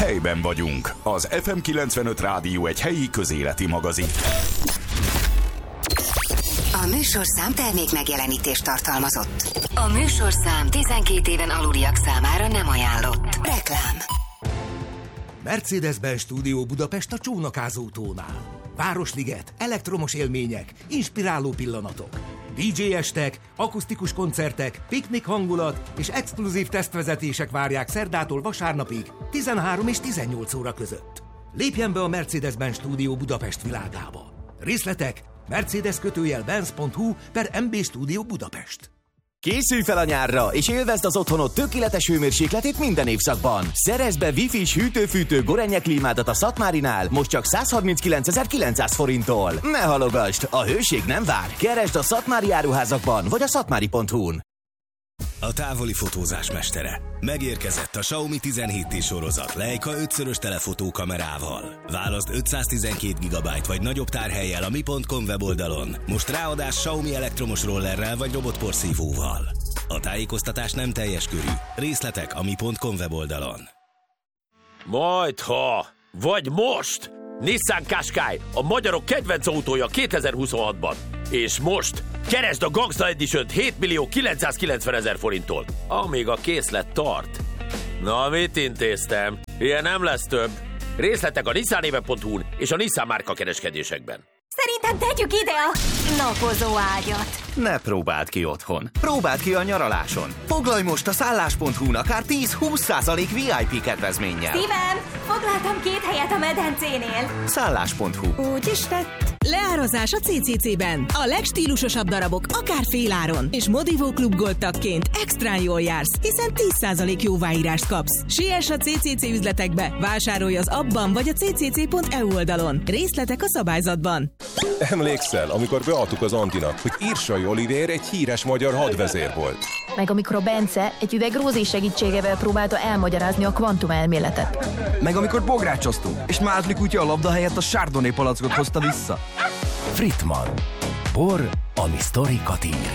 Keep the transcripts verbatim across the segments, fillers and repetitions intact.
Helyben vagyunk. Az ef em kilencvenöt Rádió egy helyi közéleti magazin. A műsorszám termék megjelenítést tartalmazott. A műsorszám tizenkét éven aluliak számára nem ajánlott. Reklám. Mercedes-Benz Stúdió Budapest a Csónakázó tónál. Városliget, elektromos élmények, inspiráló pillanatok. dé dzsé estek, akusztikus koncertek, piknik hangulat és exkluzív tesztvezetések várják szerdától vasárnapig tizenhárom és tizennyolc óra között. Lépjen be a Mercedes-Benz Stúdió Budapest világába. Részletek Mercedes kötőjel benz pont hu per em bé Stúdió Budapest. Készülj fel a nyárra, és élvezd az otthonod tökéletes hőmérsékletét minden évszakban. Szerezd be Wi-Fi-s hűtő-fűtő Gorenje klímádat a Szatmárinál, most csak százharminckilencezer-kilencszáz forinttól. Ne halogasd, a hőség nem vár. Keresd a szatmári áruházakban, vagy a szatmári pont hu-n. A távoli fotózás mestere. Megérkezett a Xiaomi tizenhét té sorozat Leica ötszörös telefotó kamerával. Válaszd ötszáztizenkét gigabyte vagy nagyobb tárhellyel a mi pont com weboldalon. Most ráadás Xiaomi elektromos rollerrel vagy robotporszívóval. A tájékoztatás nem teljes körű. Részletek a mi pont com weboldalon. Majdha! Vagy most! Nissan Qashqai, a magyarok kedvenc autója kétezer-huszonhatban. És most keresd a Gangsta Edition-t hét millió kilencszázkilencvenezer forinttól, amíg a készlet tart. Na, mit intéztem? Ilyen nem lesz több. Részletek a nissanéve pont hu-n és a Nissan márka kereskedésekben. Szerintem tegyük ide a napozó ágyat. Ne próbáld ki otthon. Próbáld ki a nyaraláson. Foglalj most a szállás pont hu-n akár tíz-húsz százalék vé i pé kedvezménnyel. Szívem, foglaltam két helyet a medencénél. szállás pont hu. Úgy is tett. Leárazás a cé cé cé-ben. A legstílusosabb darabok akár féláron. És Modivó Klub Gold tagként extrán jól jársz, hiszen tíz százalék jóváírást kapsz. Siess a cé cé cé üzletekbe, vásárolj az appban vagy a cé cé cé pont e u oldalon. Részletek a szabályzatban. Emlékszel, amikor beadtuk az Antinak, hogy Irsai Olivér egy híres magyar hadvezér volt? Meg amikor a Bence egy üveg Rózi segítségével próbálta elmagyarázni a kvantumelméletet. Meg amikor bográcsoztunk, és Mázli kutya a labda helyett a Chardonnay palackot hozta vissza. Fritman. Bor, ami sztorikat ír.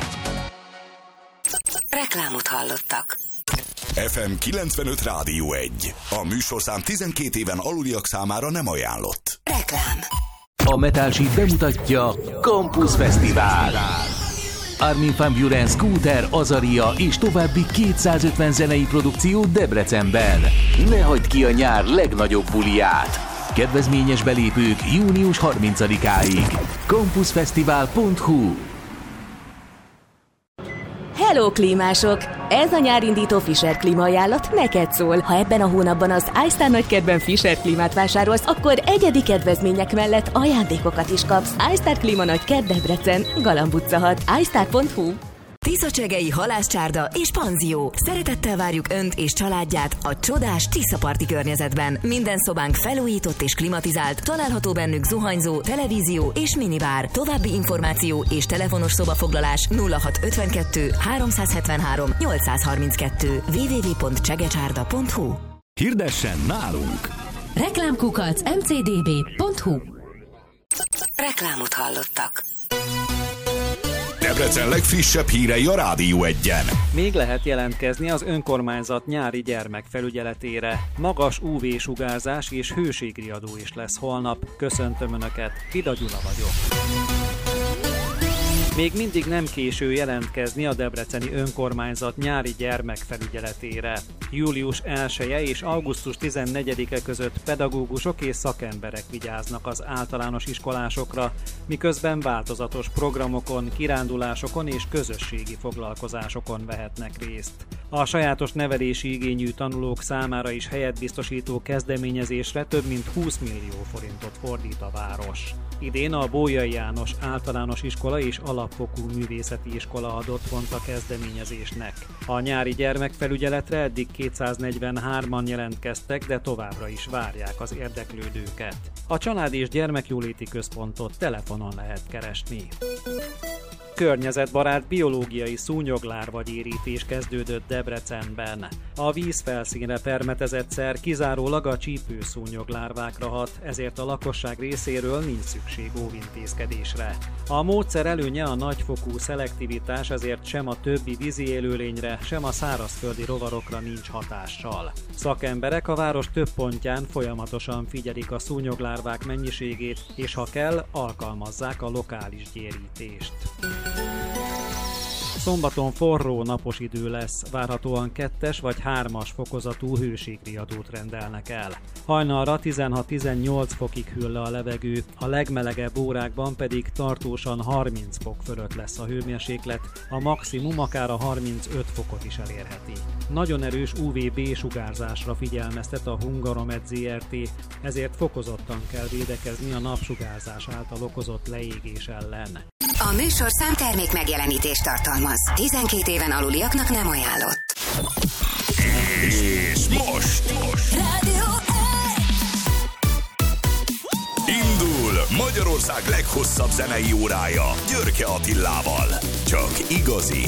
Reklámot hallottak. ef em kilencvenöt Rádió egy. A műsorszám tizenkét éven aluliak számára nem ajánlott. Reklám. A Metal Sheet bemutatja Campus Fesztivál. Armin van Buuren, Scooter, Azaria és további kétszázötven zenei produkció Debrecenben. Ne hagyd ki a nyár legnagyobb buliját. Kedvezményes belépők június harmincadikáig. campusfesztivál pont hu. Hello klímások! Ez a nyárindító Fischer klímaajánlat neked szól. Ha ebben a hónapban az iStar nagykertben Fischer klímát vásárolsz, akkor egyedi kedvezmények mellett ajándékokat is kapsz. iStar Klíma Nagykert Debrecen, Galamb utca hat, iStar pont hu. Tiszacsegei halászcsárda és panzió. Szeretettel várjuk Önt és családját a csodás Tiszaparti környezetben. Minden szobánk felújított és klimatizált, található bennük zuhanyzó, televízió és minibár. További információ és telefonos szobafoglalás nulla hat ötvenkettő háromszázhetvenhárom nyolcszázharminckettő double-u double-u double-u pont csegecsárda pont hu. Hirdessen nálunk! Reklámkukac em cé dé bé pont hu. Reklámot hallottak. Debrecen legfrissebb hírei a Rádió egyen. Még lehet jelentkezni az önkormányzat nyári gyermekfelügyeletére. Magas ú vé-sugárzás és hőségriadó is lesz holnap. Köszöntöm Önöket, Vida Gyula vagyok. Még mindig nem késő jelentkezni a debreceni önkormányzat nyári gyermekfelügyeletére. július elseje és augusztus tizennegyedike között pedagógusok és szakemberek vigyáznak az általános iskolásokra, miközben változatos programokon, kirándulásokon és közösségi foglalkozásokon vehetnek részt. A sajátos nevelési igényű tanulók számára is helyet biztosító kezdeményezésre több mint húsz millió forintot fordít a város. Idén a Bolyai János Általános Iskola és Alapfokú Művészeti Iskola ad otthont a kezdeményezésnek. A nyári gyermekfelügyeletre eddig kétszáznegyvenhárman jelentkeztek, de továbbra is várják az érdeklődőket. A Család és Gyermekjóléti Központot telefonon lehet keresni. Környezetbarát biológiai szúnyoglárva-gyérítés kezdődött Debrecenben. A vízfelszínre permetezett szer kizárólag a csípőszúnyoglárvákra hat, ezért a lakosság részéről nincs szükség óvintézkedésre. A módszer előnye a nagyfokú szelektivitás, ezért sem a többi vízi élőlényre, sem a szárazföldi rovarokra nincs hatással. Szakemberek a város több pontján folyamatosan figyelik a szúnyoglárvák mennyiségét, és ha kell, alkalmazzák a lokális gyérítést. Szombaton forró, napos idő lesz, várhatóan kettes vagy hármas fokozatú hőségriadót rendelnek el. Hajnalra tizenhat-tizennyolc fokig hűl le a levegő, a legmelegebb órákban pedig tartósan harminc fok fölött lesz a hőmérséklet, a maximum akár a harmincöt fokot is elérheti. Nagyon erős u vé bé sugárzásra figyelmeztet a Hungaromed zé er té, ezért fokozottan kell védekezni a napsugárzás által okozott leégés ellen. A műsorszám termék megjelenítést tartalmaz. tizenkét éven aluliaknak nem ajánlott. És most, most. Rádió Indul Magyarország leghosszabb zenei órája Györke Attilával. Csak igazi